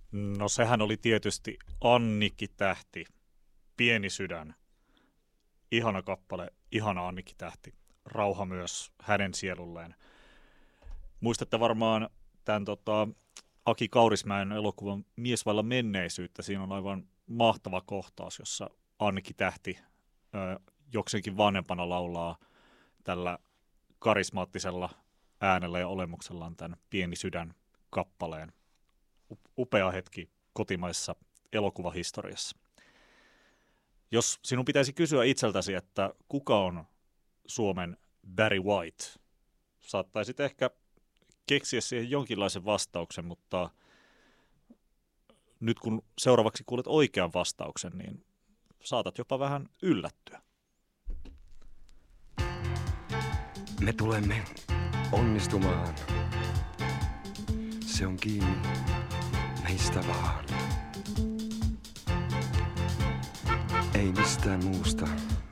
No sehän oli tietysti Annikki Tähti, Pieni sydän, ihana kappale, ihana Annikki Tähti, rauha myös hänen sielulleen. Muistatte varmaan tämän Aki Kaurismäen elokuvan Mies vailla menneisyyttä. Siinä on aivan mahtava kohtaus, jossa Annikki Tähti jokseenkin vanhempana laulaa tällä karismaattisella äänellä ja olemuksellaan tämän Pieni sydän kappaleen. Upea hetki kotimaisessa elokuvahistoriassa. Jos sinun pitäisi kysyä itseltäsi, että kuka on Suomen Barry White, saattaisit ehkä keksiä siihen jonkinlaisen vastauksen, mutta nyt kun seuraavaksi kuulet oikean vastauksen, niin saatat jopa vähän yllättyä. Me tulemme onnistumaan. Se on kiinni meistä vaan. Ei mistään muusta.